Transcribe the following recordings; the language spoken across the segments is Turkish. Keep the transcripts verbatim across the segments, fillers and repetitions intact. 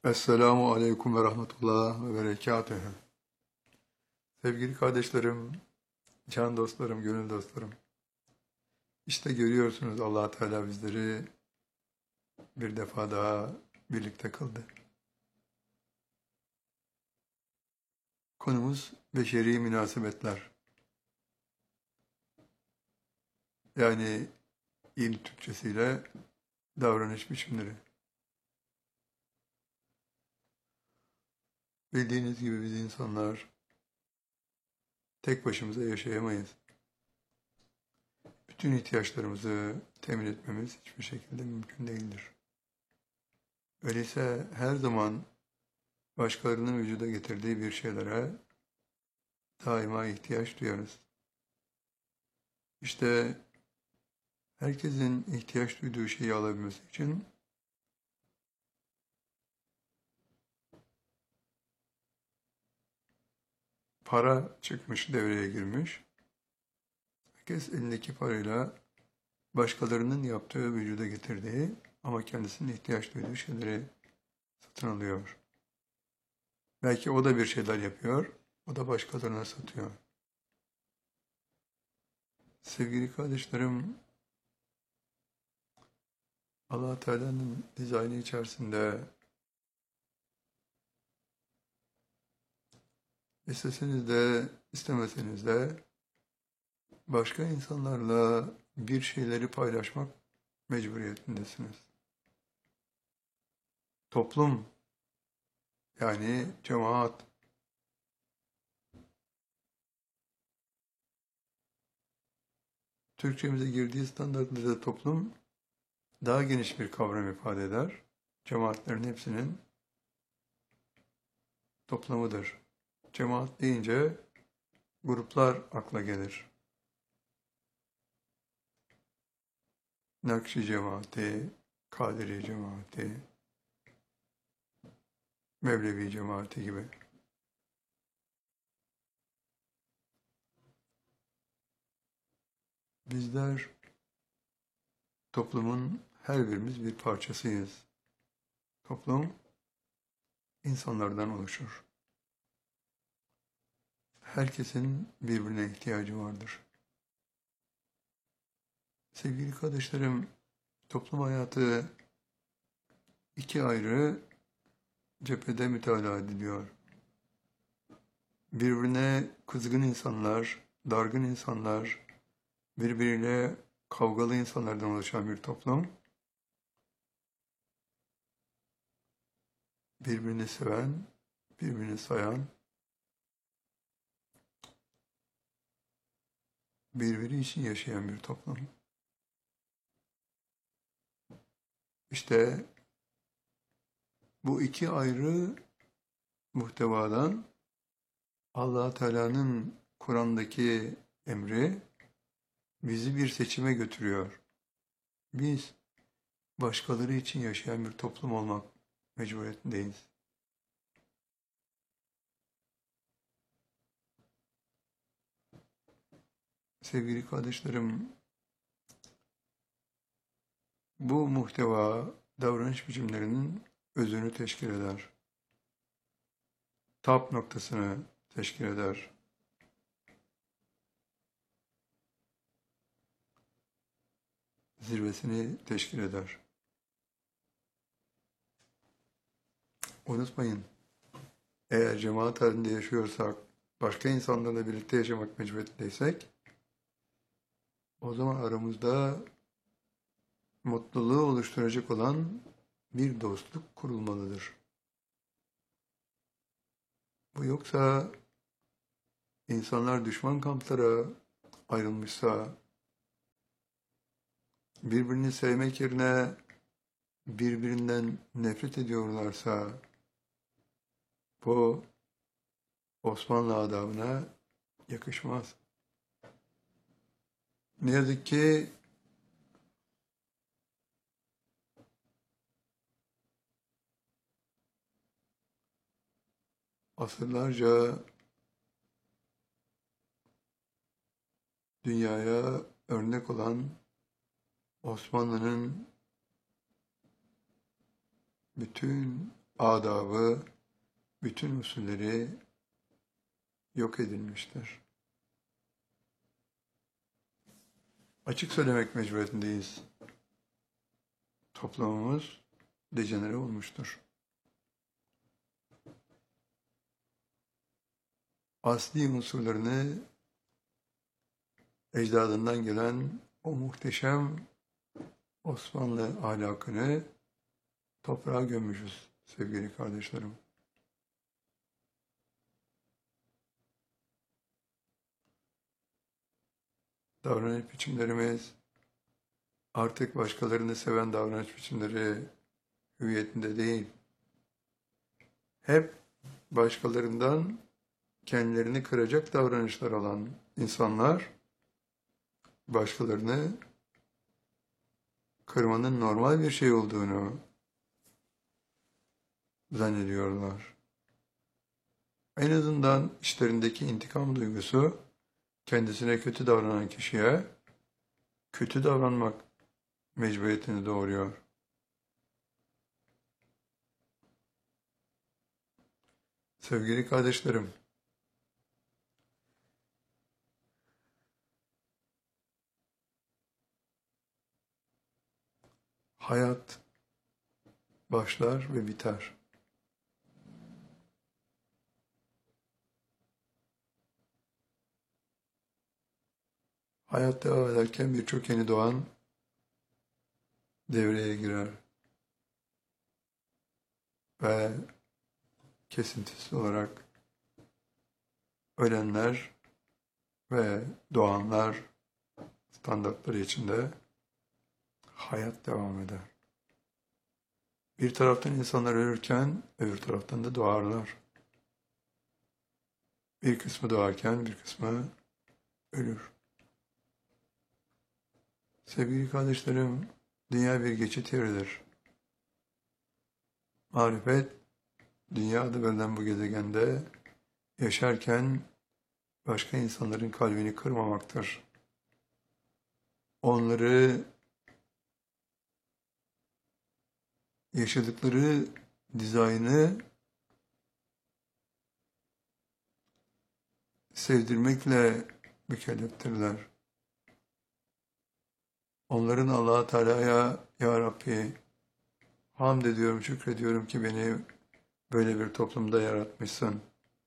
Esselamu Aleyküm ve Rahmetullah ve Berekatühü. Sevgili kardeşlerim, can dostlarım, gönül dostlarım. İşte görüyorsunuz Allah Teala bizleri bir defa daha birlikte kıldı. Konumuz beşeri münasebetler. Yani yeni Türkçesiyle davranış biçimleri. Bildiğiniz gibi biz insanlar tek başımıza yaşayamayız. Bütün ihtiyaçlarımızı temin etmemiz hiçbir şekilde mümkün değildir. Öyleyse her zaman başkalarının vücuda getirdiği bir şeylere daima ihtiyaç duyarız. İşte herkesin ihtiyaç duyduğu şeyi alabilmesi için para çıkmış, devreye girmiş. Herkes elindeki parayla başkalarının yaptığı, vücuda getirdiği ama kendisinin ihtiyaç duyduğu şeyleri satın alıyor. Belki o da bir şeyler yapıyor, o da başkalarına satıyor. Sevgili kardeşlerim, Allah Teala'nın dizaynı içerisinde isteseniz de istemeseniz de başka insanlarla bir şeyleri paylaşmak mecburiyetindesiniz. Toplum, yani cemaat, Türkçemize girdiği standartlarda toplum daha geniş bir kavram ifade eder. Cemaatlerin hepsinin toplamıdır. Cemaat deyince gruplar akla gelir. Nakşi cemaati, Kadiri cemaati, Mevlevi cemaati gibi. Bizler toplumun her birimiz bir parçasıyız. Toplum insanlardan oluşur. Herkesin birbirine ihtiyacı vardır. Sevgili kardeşlerim, toplum hayatı iki ayrı cephede mütalaa ediliyor. Birbirine kızgın insanlar, dargın insanlar, birbiriyle kavgalı insanlardan oluşan bir toplum, birbirini seven, birbirini sayan, birbiri için yaşayan bir toplum. İşte bu iki ayrı muhtevadan Allah Teala'nın Kur'an'daki emri bizi bir seçime götürüyor. Biz başkaları için yaşayan bir toplum olmak mecburiyetindeyiz. Sevgili kardeşlerim, bu muhteva davranış biçimlerinin özünü teşkil eder. Tap noktasını teşkil eder. Zirvesini teşkil eder. Unutmayın, eğer cemaat halinde yaşıyorsak, başka insanlarla birlikte yaşamak mecburiyetindeysek, o zaman aramızda mutluluğu oluşturacak olan bir dostluk kurulmalıdır. Bu yoksa insanlar düşman kamplara ayrılmışsa, birbirini sevmek yerine birbirinden nefret ediyorlarsa, bu Osmanlı adamına yakışmaz. Ne yazık ki asırlarca dünyaya örnek olan Osmanlı'nın bütün adabı, bütün usulleri yok edilmiştir. Açık söylemek mecburiyetindeyiz. Toplumumuz dejenere olmuştur. Asli unsurlarını ecdadından gelen o muhteşem Osmanlı ahlakını toprağa gömmüşüz sevgili kardeşlerim. Davranış biçimlerimiz artık başkalarını seven davranış biçimleri hüviyetinde değil. Hep başkalarından kendilerini kıracak davranışlar olan insanlar başkalarını kırmanın normal bir şey olduğunu zannediyorlar. En azından içlerindeki intikam duygusu kendisine kötü davranan kişiye kötü davranmak mecburiyetini doğuruyor. Sevgili kardeşlerim, hayat başlar ve biter. Hayat devam ederken birçok yeni doğan devreye girer. Ve kesintisiz olarak ölenler ve doğanlar standartları içinde hayat devam eder. Bir taraftan insanlar ölürken öbür taraftan da doğarlar. Bir kısmı doğarken bir kısmı ölür. Sevgili kardeşlerim, dünya bir geçit yeridir. Marifet, dünya adı verilen bu gezegende yaşarken başka insanların kalbini kırmamaktır. Onları yaşadıkları dizaynı sevdirmekle mükelleftirler. Onların Allah-u Teala'ya Ya Rabbi hamd ediyorum, şükrediyorum ki beni böyle bir toplumda yaratmışsın.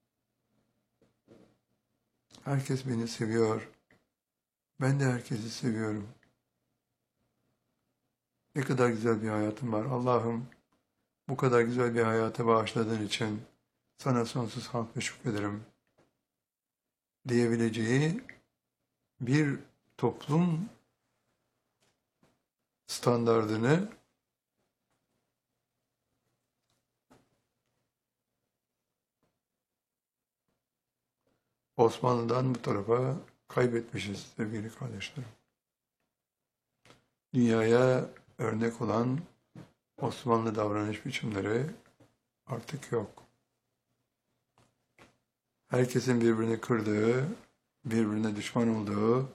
Herkes beni seviyor. Ben de herkesi seviyorum. Ne kadar güzel bir hayatım var. Allah'ım bu kadar güzel bir hayata bağışladığın için sana sonsuz hamd ve şükrederim diyebileceği bir toplum standardını Osmanlı'dan bu tarafa kaybetmişiz sevgili kardeşlerim. Dünyaya örnek olan Osmanlı davranış biçimleri artık yok. Herkesin birbirini kırdığı, birbirine düşman olduğu,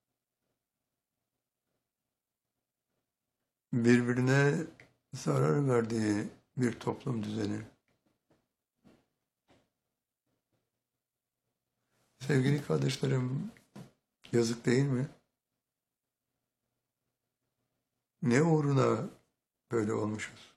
birbirine zarar verdiği bir toplum düzeni. Sevgili kardeşlerim, yazık değil mi? Ne uğruna böyle olmuşuz?